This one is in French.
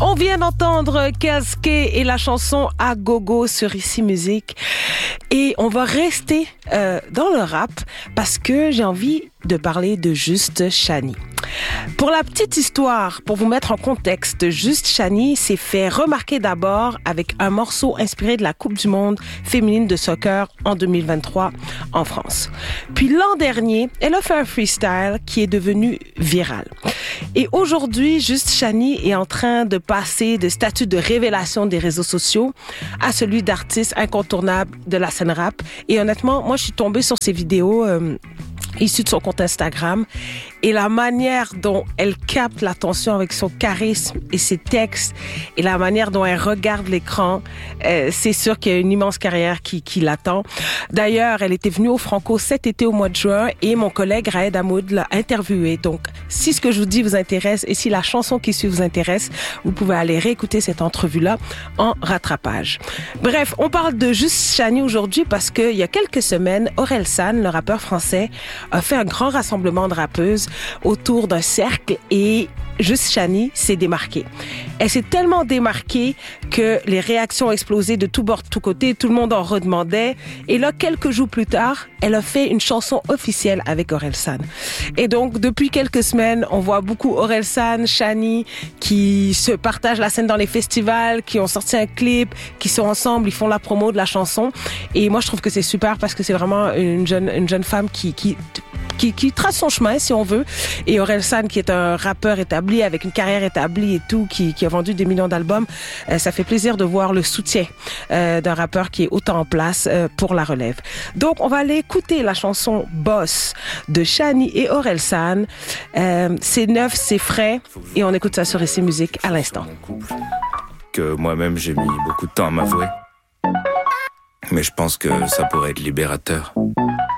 On vient d'entendre Casqué et la chanson À Gogo sur Ici Musique. Et on va rester dans le rap parce que j'ai envie de parler de Juste Chani. Pour la petite histoire, pour vous mettre en contexte, Juste Chani s'est fait remarquer d'abord avec un morceau inspiré de la Coupe du monde féminine de soccer en 2023 en France. Puis l'an dernier, elle a fait un freestyle qui est devenu viral. Et aujourd'hui, Juste Chani est en train de passer de statut de révélation des réseaux sociaux à celui d'artiste incontournable de la scène rap. Et honnêtement, moi, je suis tombée sur ses vidéos issues de son compte Instagram et la manière dont elle capte l'attention avec son charisme et ses textes et la manière dont elle regarde l'écran, c'est sûr qu'il y a une immense carrière qui l'attend. D'ailleurs, elle était venue au Franco cet été au mois de juin et mon collègue Raed Hamoud l'a interviewée. Donc, si ce que je vous dis vous intéresse et si la chanson qui suit vous intéresse, vous pouvez aller réécouter cette entrevue-là en rattrapage. Bref, on parle de Juste Chani aujourd'hui parce qu'il y a quelques semaines, Orelsan, le rappeur français, a fait un grand rassemblement de rappeuses autour d'un cercle et Juste Chani s'est démarquée. Elle s'est tellement démarquée que les réactions ont explosé de tous bords, de tous côtés, tout le monde en redemandait. Et là, quelques jours plus tard, elle a fait une chanson officielle avec Orelsan. Et donc, depuis quelques semaines, on voit beaucoup Orelsan, Chani, qui se partagent la scène dans les festivals, qui ont sorti un clip, qui sont ensemble, ils font la promo de la chanson. Et moi, je trouve que c'est super parce que c'est vraiment une jeune femme qui trace son chemin, si on veut. Et Orelsan, qui est un rappeur établi, avec une carrière établie et tout, qui a vendu des millions d'albums, ça fait plaisir de voir le soutien d'un rappeur qui est autant en place pour la relève. Donc, on va aller écouter la chanson Boss de Chani et Orelsan. C'est neuf, c'est frais, et on écoute ça sur Ici Musique à l'instant. Que moi-même, j'ai mis beaucoup de temps à m'avouer. Mais je pense que ça pourrait être libérateur.